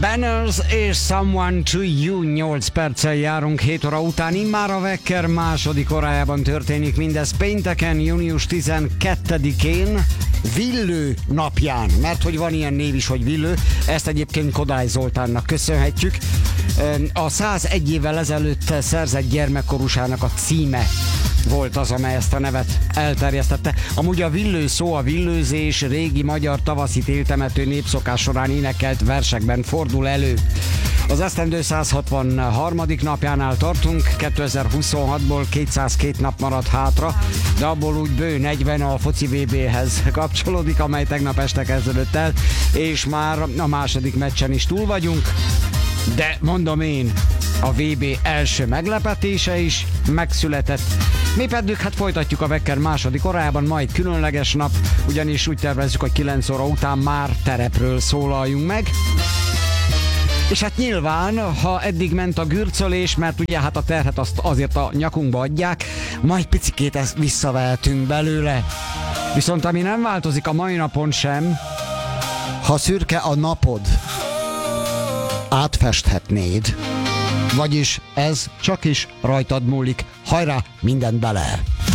Banners és Someone to You, 8 perccel járunk 7 óra után, immár a Wecker második órájában történik mindez pénteken, június 12-én, Villő napján, mert hogy van ilyen név is, hogy Villő, ezt egyébként Kodály Zoltánnak köszönhetjük. A 101 évvel ezelőtt szerzett gyermekkorusának a címe volt az, amely ezt a nevet elterjesztette. Amúgy a villő szó, a villőzés régi magyar tavaszi téltemető népszokás során énekelt versekben fordul elő. Az esztendő 163. napjánál tartunk, 2026-ból 202 nap maradt hátra, de abból úgy bő 40 a foci VB-hez kapcsolódik, amely tegnap este kezdődött el, és már a második meccsen is túl vagyunk, de mondom én, a VB első meglepetése is megszületett. Mi pedig hát folytatjuk a Wecker második órájában, majd különleges nap, ugyanis úgy tervezzük, hogy 9 óra után már terepről szólaljunk meg. És hát nyilván, ha eddig ment a gürcölés, mert ugye hát a terhet azt azért a nyakunkba adják, majd picikét ezt visszavehetünk belőle. Viszont ami nem változik a mai napon sem, ha szürke a napod, átfesthetnéd. Vagyis ez csak is rajtad múlik. Hajrá, mindent bele!